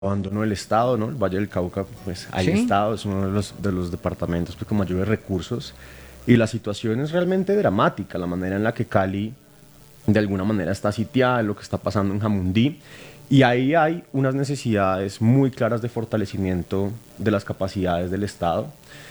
abandonó el Estado, ¿no? El Valle del Cauca, pues hay Sí. Estado, es uno de los departamentos pues, con mayores recursos y la situación es realmente dramática, la manera en la que Cali de alguna manera está sitiada, lo que está pasando en Jamundí y ahí hay unas necesidades muy claras de fortalecimiento de las capacidades del Estado.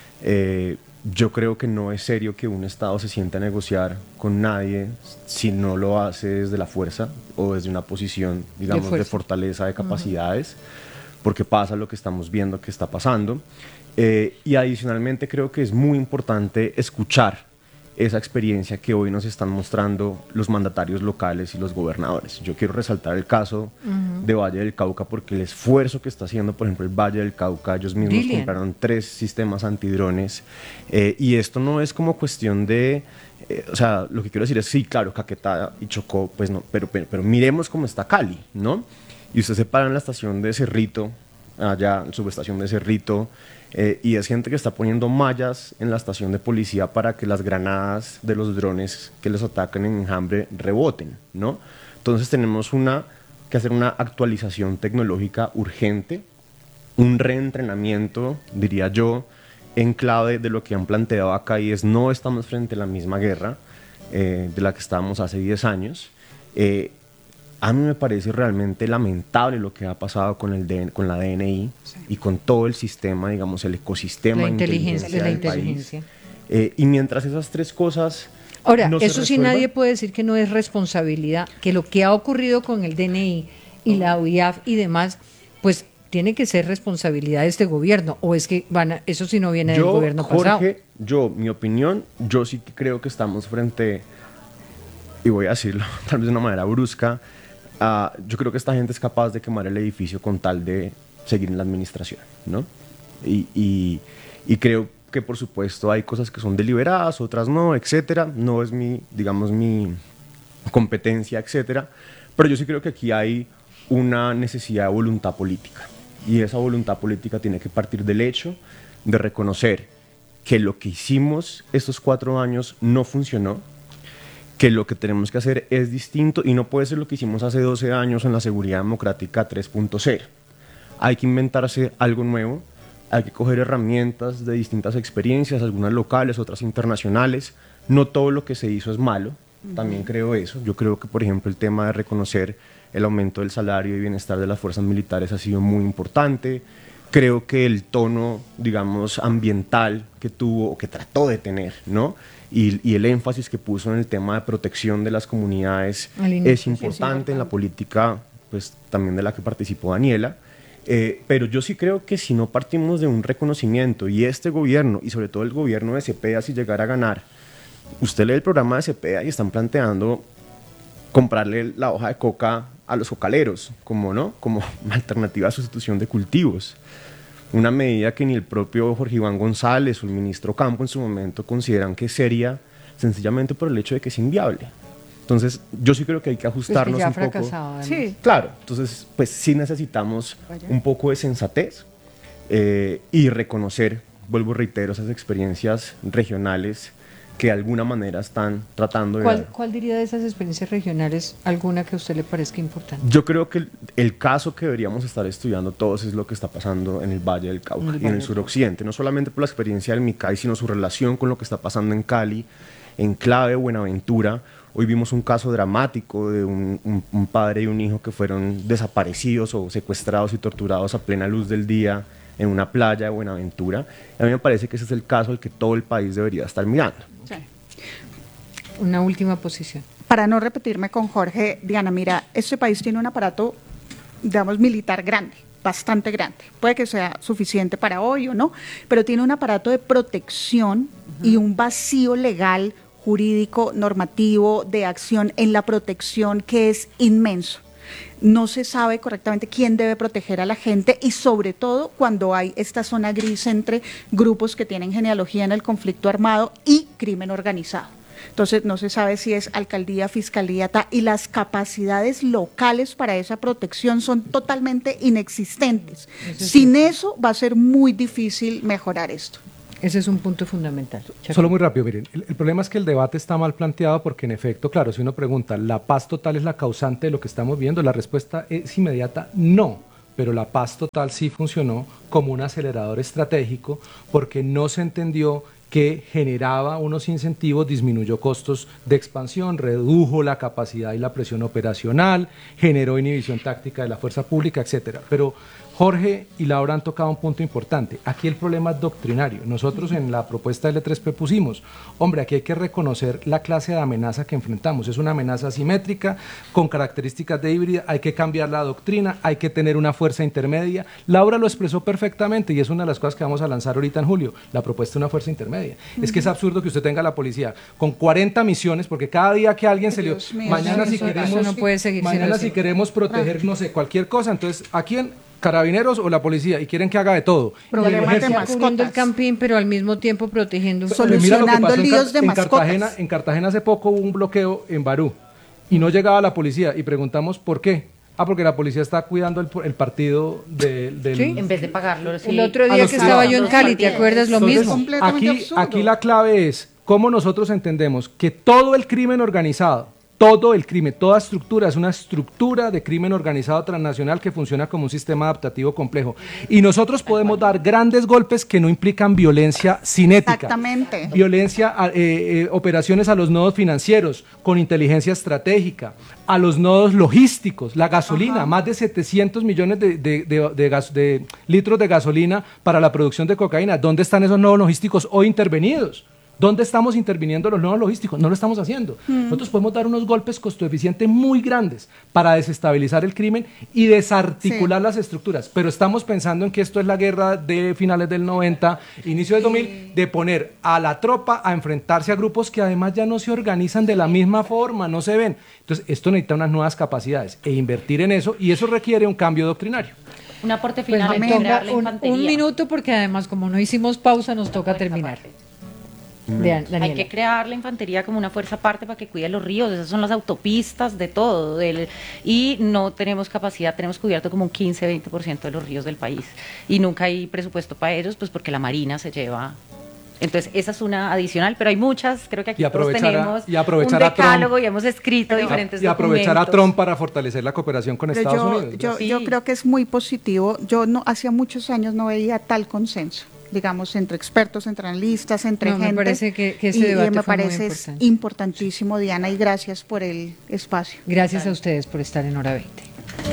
Yo creo que no es serio que un Estado se siente a negociar con nadie si no lo hace desde la fuerza o desde una posición, digamos, de fuerza. fortaleza de capacidades, porque pasa lo que estamos viendo que está pasando. Y adicionalmente creo que es muy importante escuchar esa experiencia que hoy nos están mostrando los mandatarios locales y los gobernadores. Yo quiero resaltar el caso de Valle del Cauca porque el esfuerzo que está haciendo, por ejemplo, el Valle del Cauca, ellos mismos Dilian. compraron 3 sistemas antidrones y esto no es como cuestión de, o sea, lo que quiero decir es, sí, claro, Caquetá y Chocó, pues no, pero miremos cómo está Cali, ¿no? Y usted se para en la estación de Cerrito, allá, en subestación de Cerrito, y es gente que está poniendo mallas en la estación de policía para que las granadas de los drones que les atacan en Enjambre reboten, ¿no? Entonces tenemos que hacer una actualización tecnológica urgente, un reentrenamiento, diría yo, en clave de lo que han planteado acá y es no estamos frente a la misma guerra de la que estábamos hace 10 años. A mí me parece realmente lamentable lo que ha pasado con, con la DNI y con todo el sistema, digamos, el ecosistema La de inteligencia, de la del país. inteligencia. Y mientras esas 3 cosas Ahora, no se eso sí resuelvan, nadie puede decir que no es responsabilidad, que lo que ha ocurrido con el DNI y la UIAF y demás, pues tiene que ser responsabilidad de este gobierno, o es que eso sí no viene del gobierno pasado. Mi opinión, yo sí que creo que estamos frente, y voy a decirlo tal vez de una manera brusca, yo creo que esta gente es capaz de quemar el edificio con tal de seguir en la administración, ¿no? Y creo que por supuesto hay cosas que son deliberadas, otras no, etcétera. No es digamos, mi competencia, etcétera. Pero yo sí creo que aquí hay una necesidad de voluntad política. Y esa voluntad política tiene que partir del hecho de reconocer que lo que hicimos estos 4 años no funcionó, que lo que tenemos que hacer es distinto y no puede ser lo que hicimos hace 12 años en la seguridad democrática 3.0. Hay que inventarse algo nuevo, hay que coger herramientas de distintas experiencias, algunas locales, otras internacionales. No todo lo que se hizo es malo, también creo eso. Yo creo que, por ejemplo, el tema de reconocer el aumento del salario y bienestar de las fuerzas militares ha sido muy importante. Creo que el tono, digamos, ambiental que tuvo o que trató de tener, ¿no? Y el énfasis que puso en el tema de protección de las comunidades es importante en la política, pues también de la que participó Daniela. Pero yo sí creo que si no partimos de un reconocimiento y este gobierno, y sobre todo el gobierno de Cepeda, si llegara a ganar, usted lee el programa de Cepeda y están planteando comprarle la hoja de coca a los cocaleros, como alternativa a sustitución de cultivos. Una medida que ni el propio Jorge Iván González o el ministro Campo en su momento consideran que es seria, sencillamente por el hecho de que es inviable. Entonces, yo sí creo que hay que ajustarnos ya un poco. fracasado, Sí, claro. Entonces, pues sí necesitamos un poco de sensatez y reconocer, vuelvo y reitero, esas experiencias regionales que de alguna manera están tratando de dar. ¿Cuál diría de esas experiencias regionales alguna que a usted le parezca importante? Yo creo que el caso que deberíamos estar estudiando todos es lo que está pasando en el Valle del Cauca y en el suroccidente, no solamente por la experiencia del MICAI, sino su relación con lo que está pasando en Cali, en clave Buenaventura. Hoy vimos un caso dramático de un padre y un hijo que fueron desaparecidos o secuestrados y torturados a plena luz del día en una playa de Buenaventura. A mí me parece que ese es el caso al que todo el país debería estar mirando. Sí. Una última posición. Para no repetirme con Jorge, Diana, mira, este país tiene un aparato, digamos, militar grande, bastante grande. Puede que sea suficiente para hoy o no, pero tiene un aparato de protección y un vacío legal, jurídico, normativo, de acción en la protección que es inmenso. No se sabe correctamente quién debe proteger a la gente y sobre todo cuando hay esta zona gris entre grupos que tienen genealogía en el conflicto armado y crimen organizado. Entonces no se sabe si es alcaldía, fiscalía, y las capacidades locales para esa protección son totalmente inexistentes. Sin eso va a ser muy difícil mejorar esto. Ese es un punto fundamental. Solo muy rápido, miren, el problema es que el debate está mal planteado porque en efecto, claro, si uno pregunta, ¿la paz total es la causante de lo que estamos viendo? La respuesta es inmediata, no. pero la paz total sí funcionó como un acelerador estratégico porque no se entendió que generaba unos incentivos, disminuyó costos de expansión, redujo la capacidad y la presión operacional, generó inhibición táctica de la fuerza pública, etcétera. Pero Jorge y Laura han tocado un punto importante. Aquí el problema es doctrinario. Nosotros en la propuesta L3P pusimos, hombre, aquí hay que reconocer la clase de amenaza que enfrentamos. Es una amenaza asimétrica, con características de híbrida, hay que cambiar la doctrina, hay que tener una fuerza intermedia. Laura lo expresó perfectamente y es una de las cosas que vamos a lanzar ahorita en julio, la propuesta de una fuerza intermedia. Es que es absurdo que usted tenga la policía con 40 misiones, porque cada día que alguien se le... Mañana si queremos... no puede seguir mañana si queremos proteger, no sé, cualquier cosa, entonces, ¿a quién? Carabineros o la policía, y quieren que haga de todo. Problemas de cubriendo el mascotas. campín, pero al mismo tiempo protegiendo. Solucionando líos de mascotas. En Cartagena hace poco hubo un bloqueo en Barú y no llegaba la policía y preguntamos ¿por qué? Porque la policía está cuidando el partido del... ¿Sí? En vez de pagarlo. Sí. El otro día que estaba yo en Cali, ¿te acuerdas? Lo mismo. Aquí la clave es cómo nosotros entendemos que todo el crimen organizado, todo el crimen, toda estructura es una estructura de crimen organizado transnacional que funciona como un sistema adaptativo complejo. Y nosotros podemos dar grandes golpes que no implican violencia cinética. Exactamente. Violencia, operaciones a los nodos financieros con inteligencia estratégica, a los nodos logísticos, la gasolina, más de 700 millones de litros de gasolina para la producción de cocaína. ¿Dónde están esos nodos logísticos hoy intervenidos? ¿Dónde estamos interviniendo los nodos logísticos? No lo estamos haciendo. Nosotros podemos dar unos golpes costo eficiente muy grandes para desestabilizar el crimen y desarticular las estructuras. Pero estamos pensando en que esto es la guerra de finales del 90, inicio del 2000, de poner a la tropa a enfrentarse a grupos que además ya no se organizan de la misma forma, no se ven. Entonces, esto necesita unas nuevas capacidades e invertir en eso, y eso requiere un cambio doctrinario. Un aporte Pues final, me toca un minuto, porque además, como no hicimos pausa, nos toca terminar. Hay que crear la infantería como una fuerza aparte para que cuide los ríos, esas son las autopistas de todo, y no tenemos capacidad, tenemos cubierto como un 15-20% de los ríos del país, y nunca hay presupuesto para ellos, pues porque la Marina se lleva. Entonces esa es una adicional, pero hay muchas, creo que aquí todos tenemos un decálogo y hemos escrito diferentes documentos. Y aprovechar a Trump para fortalecer la cooperación con Estados Unidos. Yo creo que es muy positivo, hacía muchos años no veía tal consenso, digamos, entre expertos, entre analistas, entre gente. Me parece que ese debate me fue muy parece importante. Importantísimo, Diana, y gracias por el espacio. Gracias a ustedes por estar en Hora 20.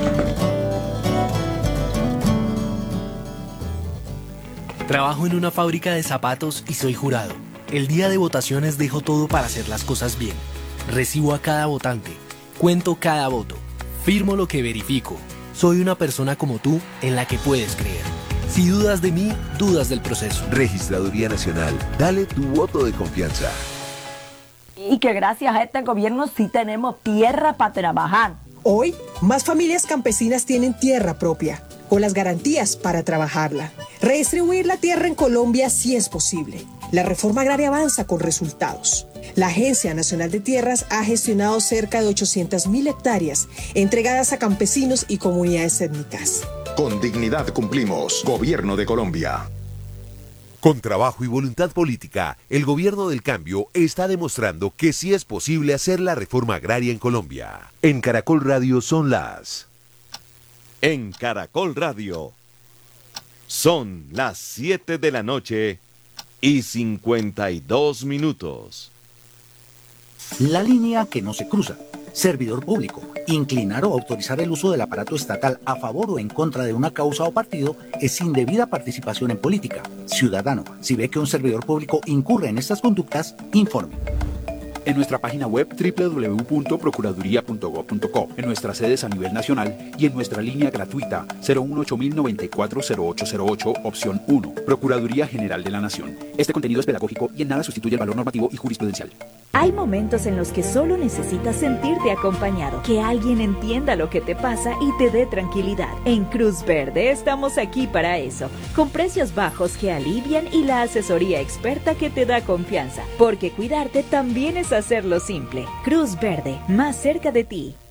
Trabajo en una fábrica de zapatos y soy jurado. El día de votaciones dejo todo para hacer las cosas bien. Recibo a cada votante, cuento cada voto, firmo lo que verifico. Soy una persona como tú en la que puedes creer. Si dudas de mí, dudas del proceso. Registraduría Nacional, dale tu voto de confianza. Y que gracias a este gobierno sí tenemos tierra para trabajar. Hoy, más familias campesinas tienen tierra propia, con las garantías para trabajarla. Redistribuir la tierra en Colombia sí es posible. La reforma agraria avanza con resultados. La Agencia Nacional de Tierras ha gestionado cerca de 800.000 hectáreas entregadas a campesinos y comunidades étnicas. Con dignidad cumplimos. Gobierno de Colombia. Con trabajo y voluntad política, el gobierno del cambio está demostrando que sí es posible hacer la reforma agraria en Colombia. En Caracol Radio son las... En Caracol Radio son las 7 de la noche y 52 minutos. La línea que no se cruza. Servidor público. Inclinar o autorizar el uso del aparato estatal a favor o en contra de una causa o partido es indebida participación en política. Ciudadano, si ve que un servidor público incurre en estas conductas, informe. En nuestra página web www.procuraduría.gov.co, en nuestras sedes a nivel nacional y en nuestra línea gratuita 018-094-0808, opción 1, Procuraduría General de la Nación. Este contenido es pedagógico y en nada sustituye el valor normativo y jurisprudencial. Hay momentos en los que solo necesitas sentirte acompañado, que alguien entienda lo que te pasa y te dé tranquilidad. En Cruz Verde estamos aquí para eso, con precios bajos que alivian y la asesoría experta que te da confianza, porque cuidarte también es hacerlo simple. Cruz Verde, más cerca de ti.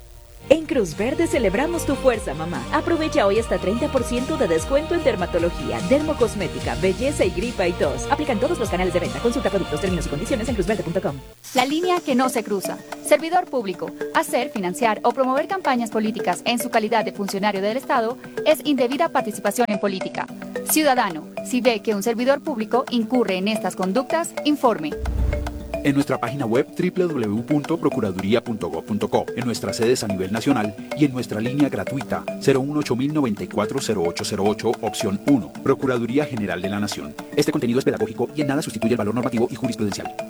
En Cruz Verde celebramos tu fuerza, mamá. Aprovecha hoy hasta 30% de descuento en dermatología, dermocosmética, belleza y gripa y tos. Aplican todos los canales de venta. Consulta productos, términos y condiciones en cruzverde.com. La línea que no se cruza. Servidor público. Hacer, financiar o promover campañas políticas en su calidad de funcionario del Estado es indebida participación en política. Ciudadano, si ve que un servidor público incurre en estas conductas, informe. En nuestra página web www.procuraduría.gov.co, en nuestras sedes a nivel nacional y en nuestra línea gratuita 018-094-0808, opción 1, Procuraduría General de la Nación. Este contenido es pedagógico y en nada sustituye el valor normativo y jurisprudencial.